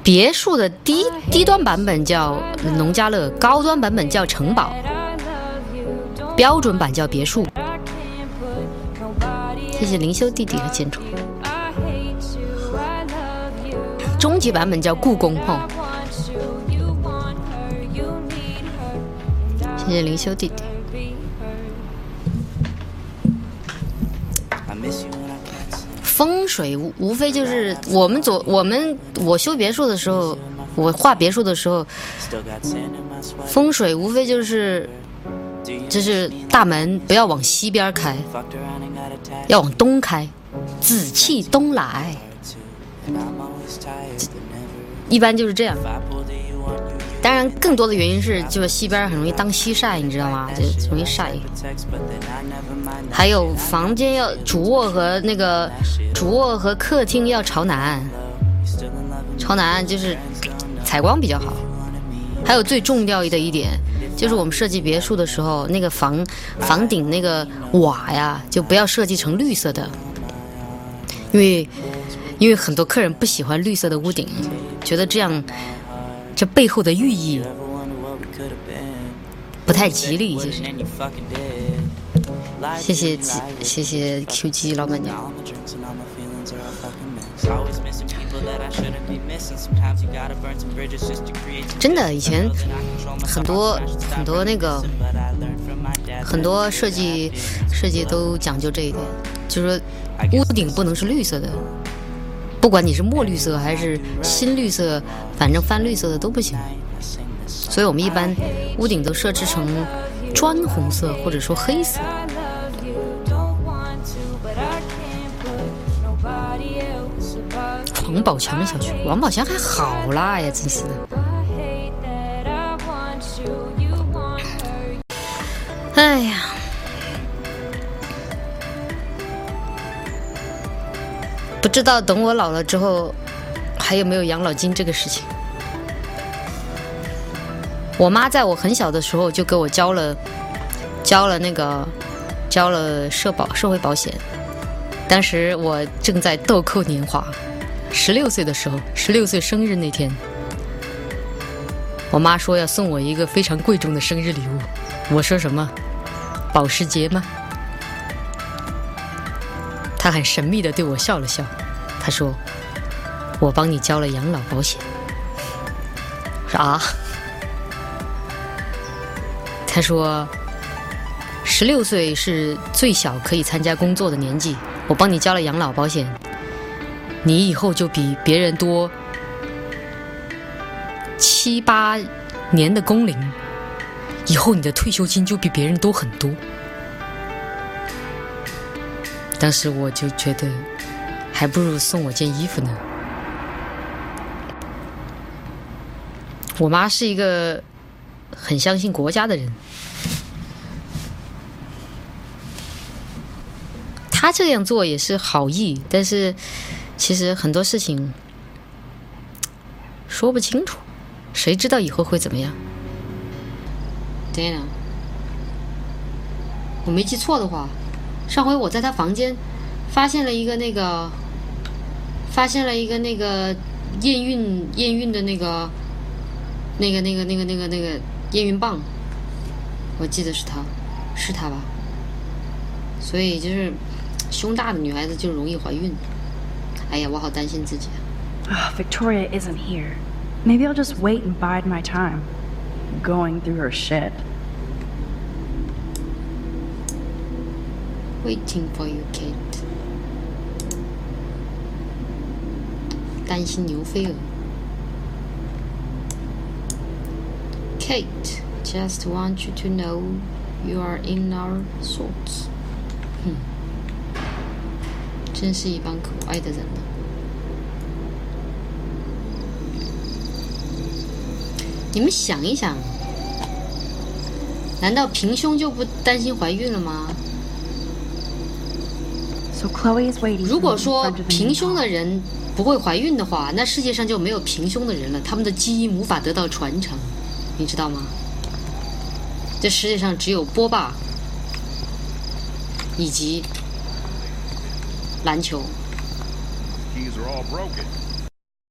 别墅的低端版本叫农家乐，高端版本叫城堡，标准版叫别墅。谢谢灵修弟弟和建筑。终极版本叫故宫吼。谢谢灵修弟弟。风水无非就是我修别墅的时候，我画别墅的时候，风水无非就是大门不要往西边开，要往东开，紫气东来，一般就是这样。当然更多的原因是就是西边很容易当西晒，你知道吗？就容易晒。还有房间要主卧和客厅要朝南，朝南就是采光比较好。还有最重要的一点就是我们设计别墅的时候，那个房顶那个瓦呀就不要设计成绿色的，因为很多客人不喜欢绿色的屋顶，觉得这背后的寓意不太吉利。谢谢 QG 老板娘。真的，以前很多那个很多设计都讲究这一点，就是说屋顶不能是绿色的，不管你是墨绿色还是新绿色，反正泛绿色的都不行。所以我们一般屋顶都设置成砖红色或者说黑色。王宝强的小区，王宝强还好啦呀，真是的。哎呀，不知道等我老了之后还有没有养老金这个事情。我妈在我很小的时候就给我交了社会保险，当时我正在豆蔻年华，16岁的时候，16岁生日那天，我妈说要送我一个非常贵重的生日礼物。我说什么？保时捷吗？她很神秘地对我笑了笑，她说我帮你交了养老保险。我说啊？她说16岁是最小可以参加工作的年纪，我帮你交了养老保险，你以后就比别人多7、8年的工龄，以后你的退休金就比别人多很多。当时我就觉得还不如送我件衣服呢。我妈是一个很相信国家的人，她这样做也是好意，但是其实很多事情说不清楚，谁知道以后会怎么样。对呢，我没记错的话，上回我在他房间发现了一个那个验孕的那个验孕棒，我记得是他吧？所以就是胸大的女孩子就容易怀孕。哎呀，我好担心自己。 Victoria isn't here. Maybe I'll just wait and bide my time. Going through her shit. Waiting for you, Kate. 担心牛飞蛾。Kate, just want you to know you are in our thoughts. 真是一般可爱的人呢。你们想一想，难道平胸就不担心怀孕了吗？如果说平胸的人不会怀孕的话，那世界上就没有平胸的人了，他们的基因无法得到传承，你知道吗？这世界上只有波霸以及篮球。